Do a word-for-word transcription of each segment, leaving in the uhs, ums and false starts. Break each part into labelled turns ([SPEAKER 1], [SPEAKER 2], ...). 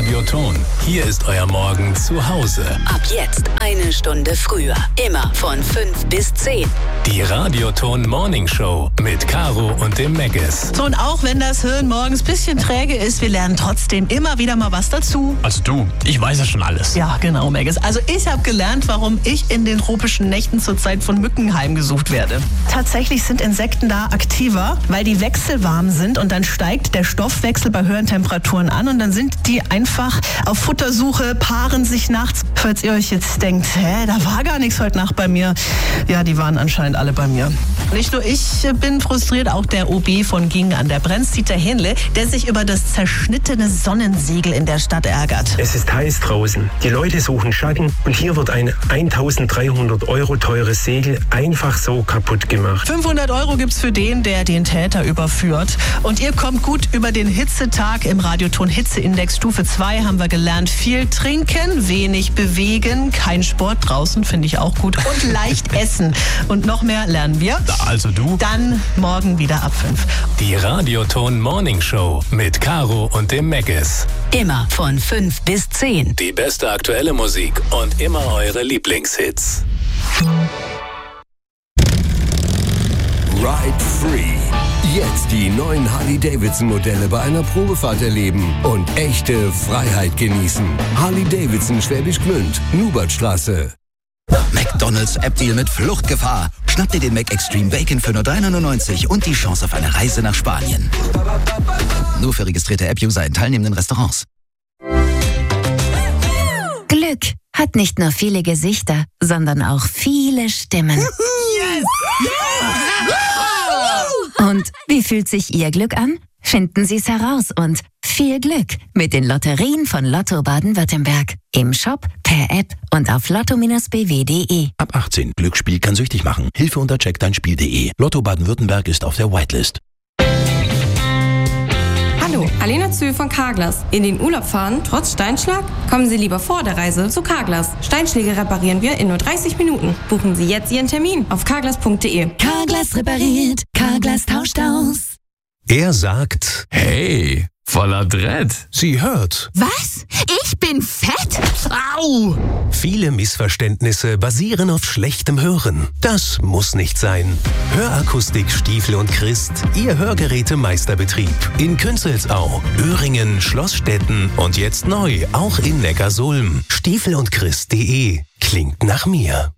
[SPEAKER 1] Radioton. Hier ist euer Morgen zu Hause.
[SPEAKER 2] Ab jetzt eine Stunde früher. Immer von fünf bis zehn.
[SPEAKER 1] Die Radioton Morning Show mit Caro und dem Megges.
[SPEAKER 3] So, und auch wenn das Hirn morgens ein bisschen träge ist, wir lernen trotzdem immer wieder mal was dazu.
[SPEAKER 4] Also du, ich weiß ja schon alles.
[SPEAKER 3] Ja, genau, Megges. Also ich habe gelernt, warum ich in den tropischen Nächten zurzeit von Mücken heimgesucht werde. Tatsächlich sind Insekten da aktiver, weil die wechselwarm sind und dann steigt der Stoffwechsel bei höheren Temperaturen an und dann sind die einfach auf Futtersuche, paaren sich nachts. Falls ihr euch jetzt denkt, hä, da war gar nichts heute Nacht bei mir. Ja, die waren anscheinend alle bei mir. Nicht nur ich bin frustriert, auch der O B von Gingen an der Brenz, Dieter Hähnle, der sich über das zerschnittene Sonnensegel in der Stadt ärgert.
[SPEAKER 5] Es ist heiß draußen. Die Leute suchen Schatten und hier wird ein eintausenddreihundert Euro teures Segel einfach so kaputt gemacht.
[SPEAKER 3] fünfhundert Euro gibt's für den, der den Täter überführt. Und ihr kommt gut über den Hitzetag. Im Radioton Hitzeindex Stufe zwei haben wir gelernt, viel trinken, wenig bewegen, kein Sport draußen, finde ich auch gut, und leicht essen. Und noch mehr lernen wir.
[SPEAKER 4] Also du?
[SPEAKER 3] Dann morgen wieder ab fünf.
[SPEAKER 1] Die Radioton Morning Show mit Caro und dem Megges.
[SPEAKER 2] Immer von fünf bis zehn.
[SPEAKER 1] Die beste aktuelle Musik und immer eure Lieblingshits.
[SPEAKER 6] Ride Free. Jetzt die neuen Harley-Davidson-Modelle bei einer Probefahrt erleben und echte Freiheit genießen. Harley-Davidson Schwäbisch Gmünd, Nubertstraße.
[SPEAKER 7] McDonald's App-Deal mit Fluchtgefahr. Schnapp dir den Mac Extreme Bacon für nur drei neunundneunzig und die Chance auf eine Reise nach Spanien. Nur für registrierte App-User in teilnehmenden Restaurants.
[SPEAKER 8] Glück hat nicht nur viele Gesichter, sondern auch viele Stimmen.
[SPEAKER 3] Yes!
[SPEAKER 8] Und wie fühlt sich Ihr Glück an? Finden Sie es heraus und viel Glück mit den Lotterien von Lotto Baden-Württemberg. Im Shop, per App und auf lotto Bindestrich b w punkt d e.
[SPEAKER 9] Ab achtzehn. Glücksspiel kann süchtig machen. Hilfe unter check dein Spiel punkt d e. Lotto Baden-Württemberg ist auf der Whitelist.
[SPEAKER 10] Hallo, Alena Zühl von Carglass. In den Urlaub fahren, trotz Steinschlag? Kommen Sie lieber vor der Reise zu Carglass. Steinschläge reparieren wir in nur dreißig Minuten. Buchen Sie jetzt Ihren Termin auf carglass punkt d e.
[SPEAKER 8] Carglass repariert, Carglass tauscht aus.
[SPEAKER 9] Er sagt,
[SPEAKER 4] Hey, voller Dread.
[SPEAKER 9] sie hört.
[SPEAKER 8] Was? Ich bin fett?
[SPEAKER 4] Au!
[SPEAKER 9] Viele Missverständnisse basieren auf schlechtem Hören. Das muss nicht sein. Hörakustik Stiefel und Christ, Ihr Hörgerätemeisterbetrieb. In Künzelsau, Öhringen, Schlossstetten und jetzt neu, auch in Neckarsulm. Stiefel und Christ punkt d e. Klingt nach mir.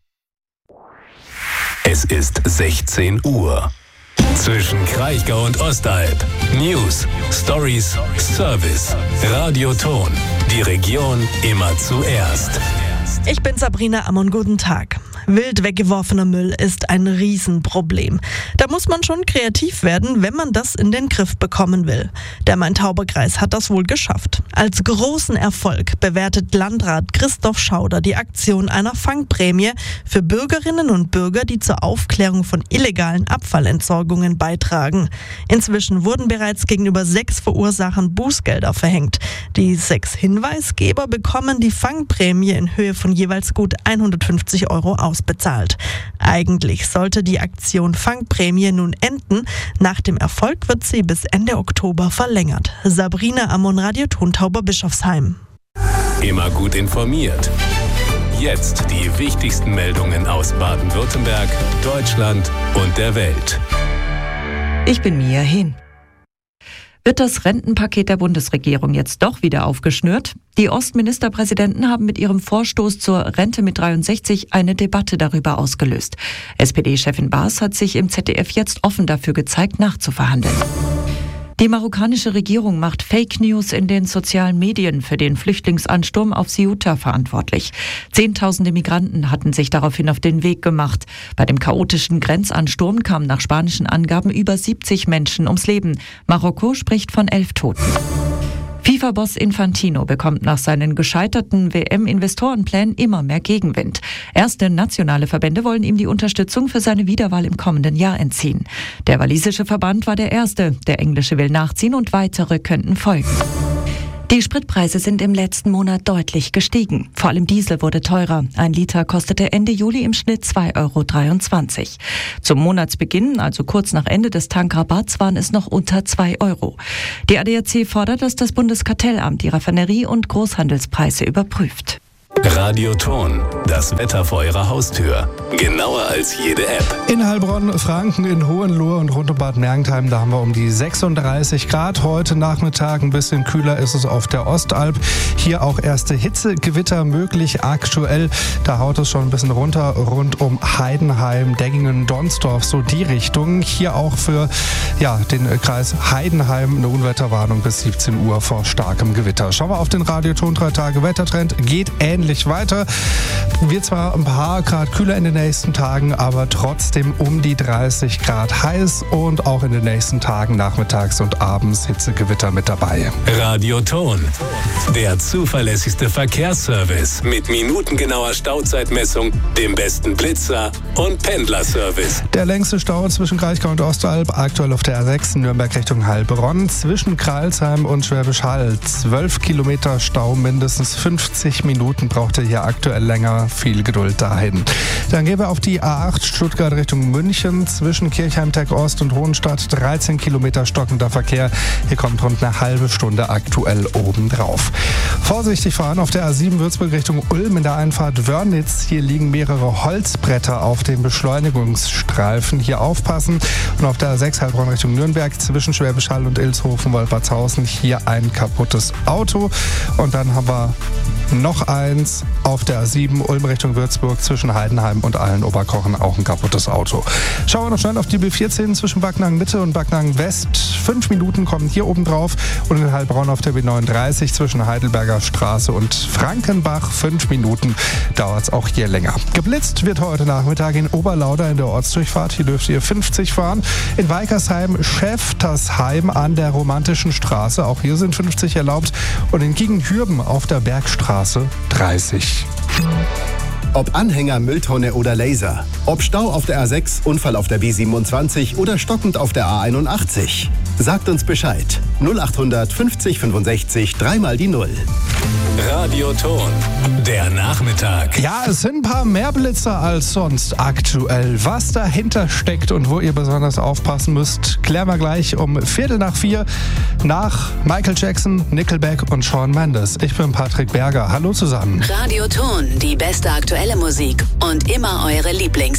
[SPEAKER 1] Es ist sechzehn Uhr. Zwischen Kraichgau und Ostalb. News, Stories, Service. Radioton. Die Region immer zuerst.
[SPEAKER 11] Ich bin Sabrina Ammon, guten Tag. Wild weggeworfener Müll ist ein Riesenproblem. Da muss man schon kreativ werden, wenn man das in den Griff bekommen will. Der Main-Tauber-Kreis hat das wohl geschafft. Als großen Erfolg bewertet Landrat Christoph Schauder die Aktion einer Fangprämie für Bürgerinnen und Bürger, die zur Aufklärung von illegalen Abfallentsorgungen beitragen. Inzwischen wurden bereits gegenüber sechs Verursachern Bußgelder verhängt. Die sechs Hinweisgeber bekommen die Fangprämie in Höhe von jeweils gut hundertfünfzig Euro ausbezahlt. Eigentlich sollte die Aktion Fangprämie nun enden. Nach dem Erfolg wird sie bis Ende Oktober verlängert. Sabrina Ammon, Radioton Tauberbischofsheim.
[SPEAKER 1] Immer gut informiert. Jetzt die wichtigsten Meldungen aus Baden-Württemberg, Deutschland und der Welt.
[SPEAKER 12] Ich bin Mia Hehn. Wird das Rentenpaket der Bundesregierung jetzt doch wieder aufgeschnürt? Die Ostministerpräsidenten haben mit ihrem Vorstoß zur Rente mit dreiundsechzig eine Debatte darüber ausgelöst. S P D-Chefin Baas hat sich im Z D F jetzt offen dafür gezeigt, nachzuverhandeln. Die marokkanische Regierung macht Fake News in den sozialen Medien für den Flüchtlingsansturm auf Ceuta verantwortlich. Zehntausende Migranten hatten sich daraufhin auf den Weg gemacht. Bei dem chaotischen Grenzansturm kamen nach spanischen Angaben über siebzig Menschen ums Leben. Marokko spricht von elf Toten. FIFA-Boss Infantino bekommt nach seinen gescheiterten W M-Investorenplänen immer mehr Gegenwind. Erste nationale Verbände wollen ihm die Unterstützung für seine Wiederwahl im kommenden Jahr entziehen. Der walisische Verband war der erste, der englische will nachziehen und weitere könnten folgen. Die Spritpreise sind im letzten Monat deutlich gestiegen. Vor allem Diesel wurde teurer. Ein Liter kostete Ende Juli im Schnitt zwei Euro dreiundzwanzig. Zum Monatsbeginn, also kurz nach Ende des Tankrabatts, waren es noch unter zwei Euro. Die A D A C fordert, dass das Bundeskartellamt die Raffinerie- und Großhandelspreise überprüft.
[SPEAKER 1] Radioton, das Wetter vor Ihrer Haustür. Genauer als jede App.
[SPEAKER 13] In Heilbronn, Franken, in Hohenlohe und rund um Bad Mergentheim, da haben wir um die sechsunddreißig Grad. Heute Nachmittag ein bisschen kühler ist es auf der Ostalb. Hier auch erste Hitzegewitter möglich aktuell. Da haut es schon ein bisschen runter rund um Heidenheim, Deggingen, Donsdorf, so die Richtung. Hier auch für ja, den Kreis Heidenheim eine Unwetterwarnung bis siebzehn Uhr vor starkem Gewitter. Schauen wir auf den Radioton drei Tage Wettertrend. Geht ähnlich weiter. Wird zwar ein paar Grad kühler in den nächsten Tagen, aber trotzdem um die dreißig Grad heiß und auch in den nächsten Tagen nachmittags und abends Hitzegewitter mit dabei.
[SPEAKER 1] Radioton, der zuverlässigste Verkehrsservice mit minutengenauer Stauzeitmessung, dem besten Blitzer und Pendlerservice.
[SPEAKER 13] Der längste Stau zwischen Kraichgau und Ostalb, aktuell auf der A sechs Nürnberg Richtung Heilbronn, zwischen Kreilsheim und Schwäbisch Hall. zwölf Kilometer Stau, mindestens fünfzig Minuten braucht ihr hier aktuell länger. Viel Geduld dahin. Dann gehen wir auf die A acht Stuttgart Richtung München, zwischen Kirchheim-Tech Ost und Hohenstadt. dreizehn Kilometer stockender Verkehr. Hier kommt rund eine halbe Stunde aktuell obendrauf. Vorsichtig fahren auf der A sieben Würzburg Richtung Ulm in der Einfahrt Wörnitz. Hier liegen mehrere Holzbretter auf dem Beschleunigungsstreifen. Hier aufpassen. Und auf der A sechs Heilbronn Richtung Nürnberg, zwischen Schwäbisch Hall und Ilshofen Wolpertshausen. Hier ein kaputtes Auto. Und dann haben wir noch eins auf der A sieben Ulm Richtung Würzburg, zwischen Heidenheim und Allen-Oberkochen, auch ein kaputtes Auto. Schauen wir noch schnell auf die B vierzehn zwischen Backnang Mitte und Backnang West. Fünf Minuten kommen hier oben drauf. Und in Heilbronn auf der B neununddreißig zwischen Heidelberger Straße und Frankenbach. Fünf Minuten dauert es auch hier länger. Geblitzt wird heute Nachmittag in Oberlauder in der Ortsdurchfahrt. Hier dürft ihr fünfzig fahren. In Weikersheim, Schäftersheim an der Romantischen Straße. Auch hier sind fünfzig erlaubt. Und in Giegenhürben auf der Bergstraße dreißig.
[SPEAKER 14] Ob Anhänger, Mülltonne oder Laser. Ob Stau auf der A sechs, Unfall auf der B siebenundzwanzig oder stockend auf der A einundachtzig. Sagt uns Bescheid. null achthundert fünfzig fünfundsechzig, dreimal die Null.
[SPEAKER 1] Radioton, der Nachmittag.
[SPEAKER 13] Ja, es sind ein paar mehr Blitzer als sonst aktuell. Was dahinter steckt und wo ihr besonders aufpassen müsst, klären wir gleich um Viertel nach vier nach Michael Jackson, Nickelback und Shawn Mendes. Ich bin Patrick Berger. Hallo zusammen.
[SPEAKER 2] Radioton, die beste aktuelle Musik und immer eure Lieblings